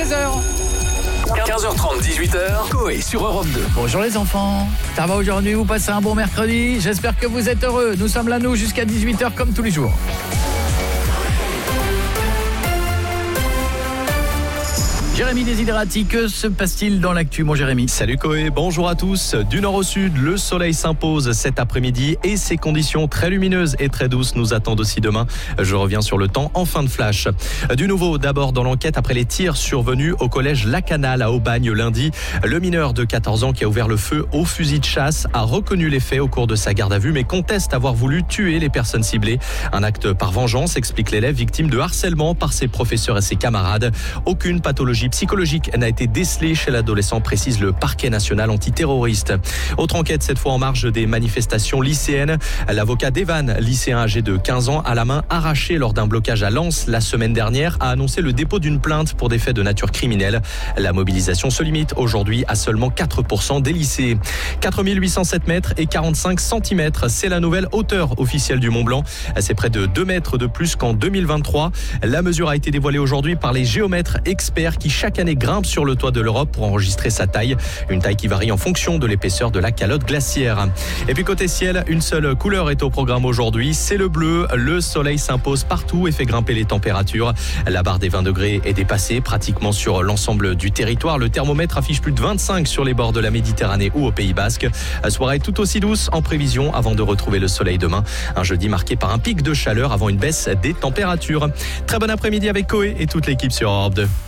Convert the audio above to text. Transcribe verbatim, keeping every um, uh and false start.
seize heures. quinze heures trente, dix-huit heures, Coé sur Europe deux. Bonjour les enfants, ça va aujourd'hui, vous passez un bon mercredi, j'espère que vous êtes heureux. Nous sommes là nous jusqu'à dix-huit heures comme tous les jours. Jérémy Desiderati, que se passe-t-il dans l'actu, mon Jérémy? Salut Coé, bonjour à tous. Du nord au sud, le soleil s'impose cet après-midi et ces conditions très lumineuses et très douces nous attendent aussi demain. Je reviens sur le temps en fin de flash. Du nouveau, d'abord dans l'enquête après les tirs survenus au collège Lacanal à Aubagne lundi. Le mineur de quatorze ans qui a ouvert le feu au fusil de chasse a reconnu les faits au cours de sa garde à vue mais conteste avoir voulu tuer les personnes ciblées. Un acte par vengeance, explique l'élève victime de harcèlement par ses professeurs et ses camarades. Aucune pathologie psychologique n'a été décelée chez l'adolescent, précise le parquet national antiterroriste. Autre enquête, cette fois en marge des manifestations lycéennes. L'avocat d'Evan, lycéen âgé de quinze ans, à la main arrachée lors d'un blocage à Lens la semaine dernière, a annoncé le dépôt d'une plainte pour des faits de nature criminelle. La mobilisation se limite aujourd'hui à seulement quatre pour cent des lycées. quatre mille huit cent sept mètres et quarante-cinq centimètres, c'est la nouvelle hauteur officielle du Mont Blanc. C'est près de deux mètres de plus qu'en deux mille vingt-trois. La mesure a été dévoilée aujourd'hui par les géomètres experts qui chaque année grimpe sur le toit de l'Europe pour enregistrer sa taille. Une taille qui varie en fonction de l'épaisseur de la calotte glaciaire. Et puis côté ciel, une seule couleur est au programme aujourd'hui, c'est le bleu. Le soleil s'impose partout et fait grimper les températures. La barre des vingt degrés est dépassée pratiquement sur l'ensemble du territoire. Le thermomètre affiche plus de vingt-cinq sur les bords de la Méditerranée ou au Pays Basque. Soirée tout aussi douce en prévision avant de retrouver le soleil demain. Un jeudi marqué par un pic de chaleur avant une baisse des températures. Très bon après-midi avec Coé et toute l'équipe sur Europe deux.